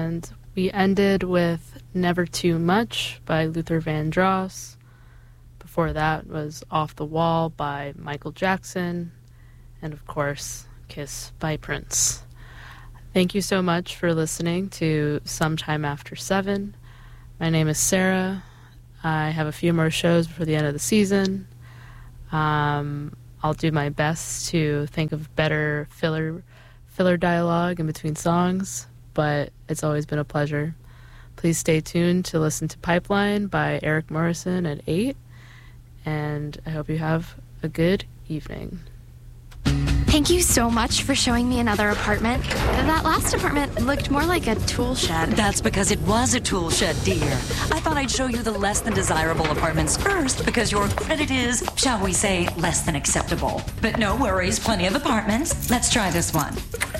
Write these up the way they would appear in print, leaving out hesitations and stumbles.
And we ended with Never Too Much by Luther Vandross. Before that was Off the Wall by Michael Jackson. And of course, Kiss by Prince. Thank you so much for listening to Sometime After 7. My name is Sarah. I have a few more shows before the end of the season. I'll do my best to think of better filler dialogue in between songs, but it's always been a pleasure. Please stay tuned to listen to Pipeline by Eric Morrison at 8, and I hope you have a good evening. Thank you so much for showing me another apartment. That last apartment looked more like a tool shed. That's because it was a tool shed, dear. I thought I'd show you the less than desirable apartments first because your credit is, shall we say, less than acceptable. But no worries, plenty of apartments. Let's try this one.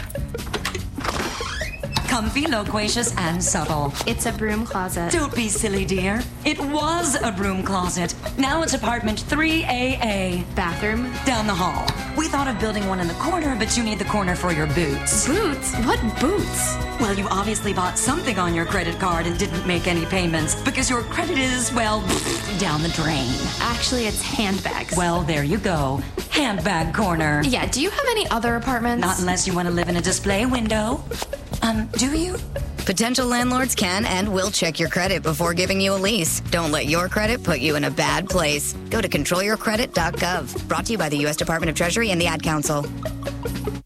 Comfy, loquacious, and subtle. It's a broom closet. Don't be silly, dear. It was a broom closet. Now it's apartment 3AA. Bathroom? Down the hall. We thought of building one in the corner, but you need the corner for your boots. Boots? What boots? Well, you obviously bought something on your credit card and didn't make any payments because your credit is, well, down the drain. Actually, it's handbags. Well, there you go. Handbag corner. Yeah, do you have any other apartments? Not unless you want to live in a display window. Do you? Potential landlords can and will check your credit before giving you a lease. Don't let your credit put you in a bad place. Go to controlyourcredit.gov. Brought to you by the U.S. Department of Treasury and the Ad Council.